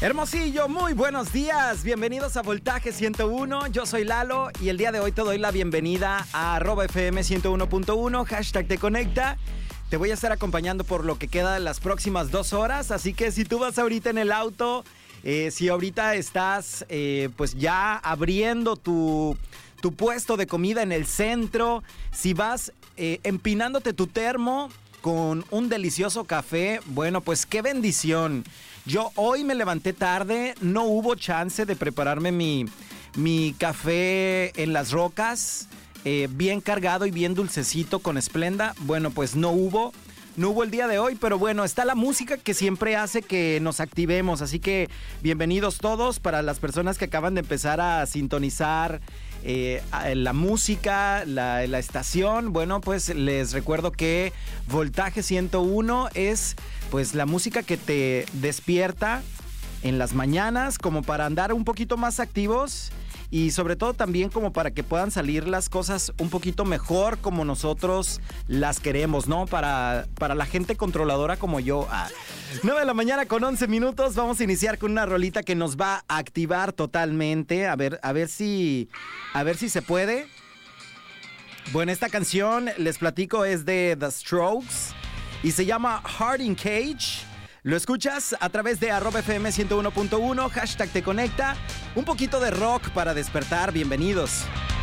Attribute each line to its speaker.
Speaker 1: Hermosillo, muy buenos días. Bienvenidos a Voltaje 101. Yo soy Lalo y el día de hoy te doy la bienvenida a @FM 101.1, hashtag te conecta. Te voy a estar acompañando por lo que queda de las próximas 2 horas, así que si tú vas ahorita en el auto, si ahorita estás pues ya abriendo tu puesto de comida en el centro, si vas empinándote tu termo con un delicioso café, bueno, pues qué bendición. Yo hoy me levanté tarde, no hubo chance de prepararme mi café en las rocas, bien cargado y bien dulcecito con Splenda. Bueno, pues no hubo el día de hoy, pero bueno, está la música que siempre hace que nos activemos, así que bienvenidos todos. Para las personas que acaban de empezar a sintonizar la música, la estación, bueno, pues les recuerdo que Voltaje 101 es pues la música que te despierta en las mañanas como para andar un poquito más activos y sobre todo también como para que puedan salir las cosas un poquito mejor como nosotros las queremos, ¿no? Para la gente controladora como yo. 9 de la mañana con 11 minutos. Vamos a iniciar con una rolita que nos va a activar totalmente. A ver si se puede. Bueno, esta canción, les platico, es de The Strokes y se llama Heart in Cage. Lo escuchas a través de @FM 101.1, hashtag te conecta. Un poquito de rock para despertar. Bienvenidos.